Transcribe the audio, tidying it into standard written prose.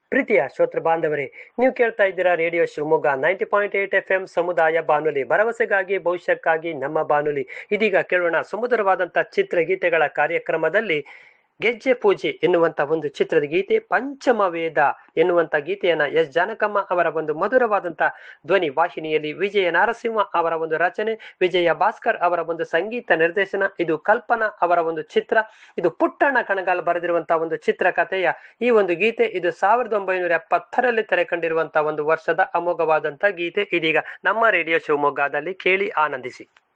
ಪ್ರೀತಿಯ ಶ್ರೋತೃ ಬಾಂಧವರೇ, ನೀವು ಕೇಳ್ತಾ ಇದ್ದೀರಾ ರೇಡಿಯೋ ಶಿವಮೊಗ್ಗ 90.8 FM ಸಮುದಾಯ ಬಾನುಲಿ, ಭರವಸೆಗಾಗಿ ಭವಿಷ್ಯಕ್ಕಾಗಿ ನಮ್ಮ ಬಾನುಲಿ. ಇದೀಗ ಕೇಳೋಣ ಸುಮಧುರವಾದಂತಹ ಚಿತ್ರಗೀತೆಗಳ ಕಾರ್ಯಕ್ರಮದಲ್ಲಿ ಗೆಜ್ಜೆ ಪೂಜೆ ಎನ್ನುವಂತ ಒಂದು ಚಿತ್ರದ ಗೀತೆ, ಪಂಚಮ ವೇದ ಎನ್ನುವಂತ ಗೀತೆಯನ್ನ ಎಸ್ ಜಾನಕಮ್ಮ ಅವರ ಒಂದು ಮಧುರವಾದಂತಹ ಧ್ವನಿ ವಾಹಿನಿಯಲ್ಲಿ, ವಿಜಯ ನರಸಿಂಹ ಅವರ ಒಂದು ರಚನೆ, ವಿಜಯ ಭಾಸ್ಕರ್ ಅವರ ಒಂದು ಸಂಗೀತ ನಿರ್ದೇಶನ. ಇದು ಕಲ್ಪನಾ ಅವರ ಒಂದು ಚಿತ್ರ. ಇದು ಪುಟ್ಟಣ್ಣ ಕಣಗಾಲ್ ಬರೆದಿರುವಂತಹ ಒಂದು ಚಿತ್ರಕಥೆಯ ಈ ಒಂದು ಗೀತೆ. ಇದು 1970ರಲ್ಲಿ ತೆರೆ ಕಂಡಿರುವಂತಹ ಒಂದು ವರ್ಷದ ಅಮೋಘವಾದಂತಹ ಗೀತೆ. ಇದೀಗ ನಮ್ಮ ರೇಡಿಯೋ ಶಿವಮೊಗ್ಗದಲ್ಲಿ ಕೇಳಿ ಆನಂದಿಸಿ.